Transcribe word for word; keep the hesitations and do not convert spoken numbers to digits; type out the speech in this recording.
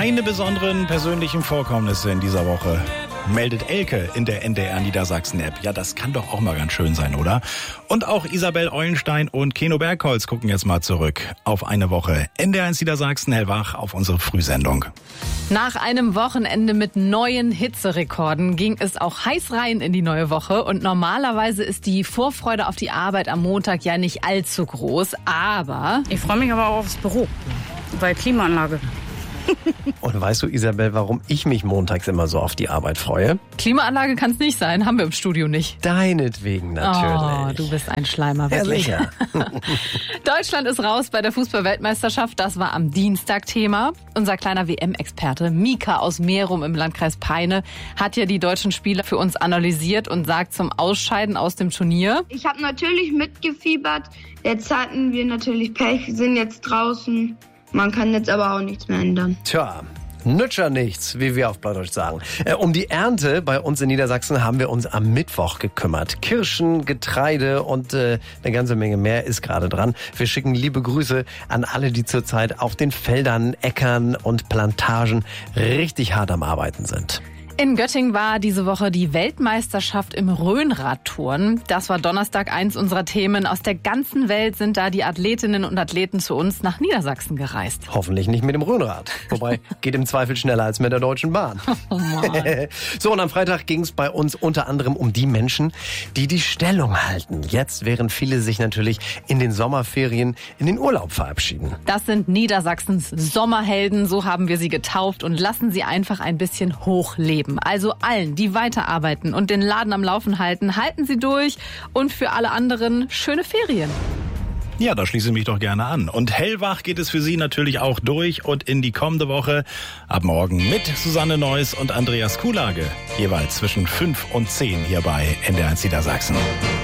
Keine besonderen persönlichen Vorkommnisse in dieser Woche. Meldet Elke in der N D R Niedersachsen-App. Ja, das kann doch auch mal ganz schön sein, oder? Und auch Isabel Eulenstein und Keno Bergholz gucken jetzt mal zurück auf eine Woche. N D R eins Niedersachsen, hellwach auf unsere Frühsendung. Nach einem Wochenende mit neuen Hitzerekorden ging es auch heiß rein in die neue Woche. Und normalerweise ist die Vorfreude auf die Arbeit am Montag ja nicht allzu groß. Aber ich freue mich aber auch aufs Büro, weil Klimaanlage. Und weißt du, Isabel, warum ich mich montags immer so auf die Arbeit freue? Klimaanlage kann es nicht sein, haben wir im Studio nicht. Deinetwegen natürlich. Oh, du bist ein Schleimer, wirklich. Ja, Deutschland ist raus bei der Fußball-Weltmeisterschaft. Das war am Dienstag Thema. Unser kleiner W M-Experte Mika aus Merum im Landkreis Peine hat ja die deutschen Spieler für uns analysiert und sagt zum Ausscheiden aus dem Turnier: Ich habe natürlich mitgefiebert. Jetzt hatten wir natürlich Pech, sind jetzt draußen. Man kann jetzt aber auch nichts mehr ändern. Tja, nützt ja nichts, wie wir auf Plattdeutsch sagen. Äh, um die Ernte bei uns in Niedersachsen haben wir uns am Mittwoch gekümmert. Kirschen, Getreide und äh, eine ganze Menge mehr ist gerade dran. Wir schicken liebe Grüße an alle, die zurzeit auf den Feldern, Äckern und Plantagen richtig hart am Arbeiten sind. In Göttingen war diese Woche die Weltmeisterschaft im Rhönradtouren. Das war Donnerstag eins unserer Themen. Aus der ganzen Welt sind da die Athletinnen und Athleten zu uns nach Niedersachsen gereist. Hoffentlich nicht mit dem Rhönrad. Wobei, geht im Zweifel schneller als mit der Deutschen Bahn. Oh Mann. So, und am Freitag ging es bei uns unter anderem um die Menschen, die die Stellung halten. Jetzt, während viele sich natürlich in den Sommerferien in den Urlaub verabschieden. Das sind Niedersachsens Sommerhelden, so haben wir sie getauft, und lassen sie einfach ein bisschen hochleben. Also allen, die weiterarbeiten und den Laden am Laufen halten, halten Sie durch, und für alle anderen schöne Ferien. Ja, da schließe ich mich doch gerne an. Und hellwach geht es für Sie natürlich auch durch und in die kommende Woche. Ab morgen mit Susanne Neuss und Andreas Kuhlage. Jeweils zwischen fünf und zehn hier bei N D R eins Niedersachsen.